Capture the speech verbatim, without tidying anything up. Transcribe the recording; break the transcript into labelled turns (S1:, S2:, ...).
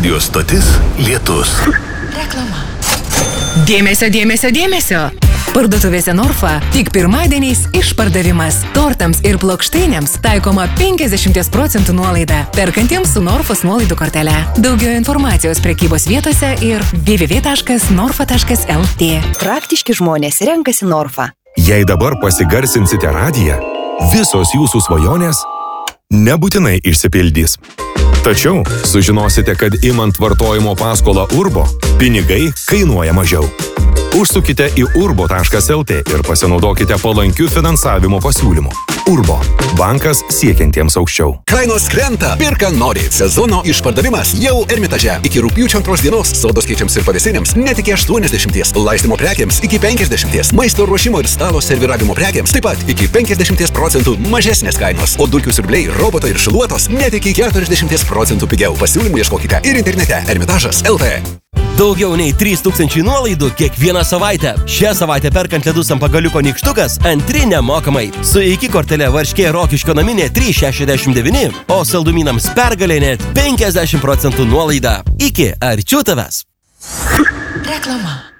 S1: Radio stotis Lietus.
S2: Reklama. Dėmesio, dėmesio, dėmesio. Parduotuvėse Norfa tik pirmadieniais išpardavimas. Tortams ir plokštainiams taikoma penkiasdešimt procentų nuolaida. Perkantiems su Norfos nuolaidų kortele. Daugiau informacijos prekybos vietose ir w w w taškas norfa taškas l t.
S3: Praktiški žmonės renkasi Norfa.
S4: Jei dabar pasigarsinsite radiją, visos jūsų svajonės nebūtinai išsipildys. Tačiau sužinosite, kad imant vartojimo paskolą Urbo, pinigai kainuoja mažiau. Užsukite į urbo taškas l t ir pasinaudokite palankių finansavimo pasiūlymų. Urbo – bankas siekiantiems aukščiau.
S5: Kainos krenta, pirka nori. Sezono išpardavimas jau Ermitaže. Iki rugpjūčio antros dienos sodos keičiams ir pavėsinėms net iki aštuoniasdešimt, laistymo prekiams iki penkiasdešimt, maisto ruošimo ir stalo serviravimo prekiams taip pat iki penkiasdešimt procentų mažesnės kainos, o dulkių siurbliai, robotai ir šiluotos net iki keturiasdešimt procentų pigiau. Pasiūlymų ieškokite ir internete ermitažas taškas l t.
S6: Daugiau nei trys tūkstančiai nuolaidų kiekvieną savaitę. Šią savaitę perkant ledus ant pagaliuko nykštukas, antri nemokamai. Su iki kortele Varškė Rokiškio naminė trys šešiasdešimt devyni, o saldumynams Pergalė net penkiasdešimt procentų nuolaida. Iki arčiau tavęs.
S2: Reklama.